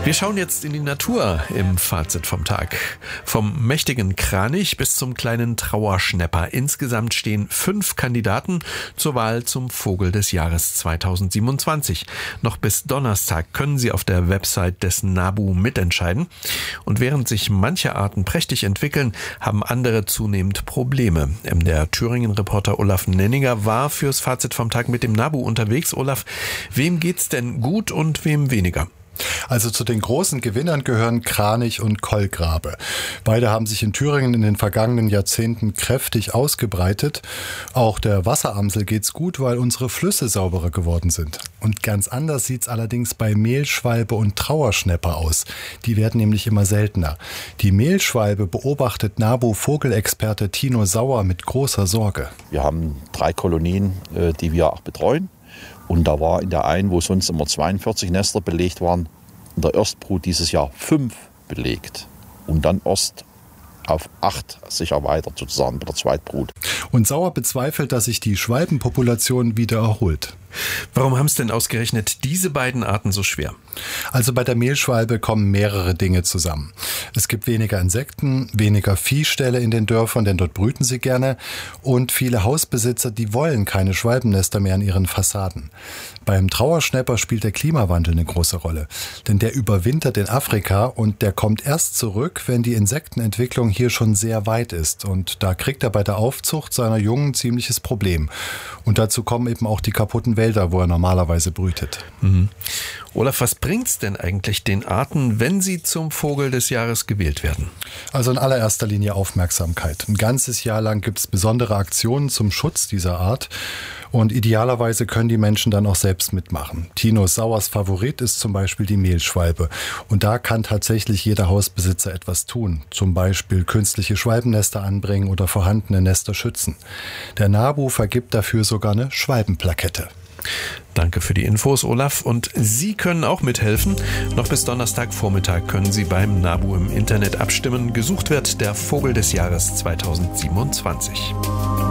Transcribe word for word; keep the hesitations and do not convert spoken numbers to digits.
Wir schauen jetzt in die Natur im Fazit vom Tag. Vom mächtigen Kranich bis zum kleinen Trauerschnäpper. Insgesamt stehen fünf Kandidaten zur Wahl zum Vogel des Jahres zweitausendsiebenundzwanzig. Noch bis Donnerstag können Sie auf der Website des NABU mitentscheiden. Und während sich manche Arten prächtig entwickeln, haben andere zunehmend Probleme. Der Thüringen-Reporter Olaf Nenninger war fürs Fazit vom Tag mit dem NABU unterwegs. Olaf, wem geht's denn gut und wem weniger? Also zu den großen Gewinnern gehören Kranich und Kolkrabe. Beide haben sich in Thüringen in den vergangenen Jahrzehnten kräftig ausgebreitet. Auch der Wasseramsel geht's gut, weil unsere Flüsse sauberer geworden sind. Und ganz anders sieht's allerdings bei Mehlschwalbe und Trauerschnäpper aus. Die werden nämlich immer seltener. Die Mehlschwalbe beobachtet NABU-Vogelexperte Tino Sauer mit großer Sorge. Wir haben drei Kolonien, die wir auch betreuen. Und da war in der einen, wo sonst immer zweiundvierzig Nester belegt waren, in der Erstbrut dieses Jahr fünf belegt. Und dann erst auf acht sich erweitert, sozusagen bei der Zweitbrut. Und Sauer bezweifelt, dass sich die Schwalbenpopulation wieder erholt. Warum haben es denn ausgerechnet diese beiden Arten so schwer? Also bei der Mehlschwalbe kommen mehrere Dinge zusammen. Es gibt weniger Insekten, weniger Viehställe in den Dörfern, denn dort brüten sie gerne. Und viele Hausbesitzer, die wollen keine Schwalbennester mehr an ihren Fassaden. Beim Trauerschnäpper spielt der Klimawandel eine große Rolle. Denn der überwintert in Afrika und der kommt erst zurück, wenn die Insektenentwicklung hier schon sehr weit ist. Und da kriegt er bei der Aufzucht seiner Jungen ein ziemliches Problem. Und dazu kommen eben auch die kaputten Wälder, wo er normalerweise brütet. Mhm. Olaf, was bringt's denn eigentlich den Arten, wenn sie zum Vogel des Jahres gewählt werden? Also in allererster Linie Aufmerksamkeit. Ein ganzes Jahr lang gibt es besondere Aktionen zum Schutz dieser Art. Und idealerweise können die Menschen dann auch selbst mitmachen. Tino Sauers Favorit ist zum Beispiel die Mehlschwalbe. Und da kann tatsächlich jeder Hausbesitzer etwas tun. Zum Beispiel künstliche Schwalbennester anbringen oder vorhandene Nester schützen. Der NABU vergibt dafür sogar eine Schwalbenplakette. Danke für die Infos, Olaf. Und Sie können auch mithelfen. Noch bis Donnerstagvormittag können Sie beim NABU im Internet abstimmen. Gesucht wird der Vogel des Jahres zweitausendsiebenundzwanzig.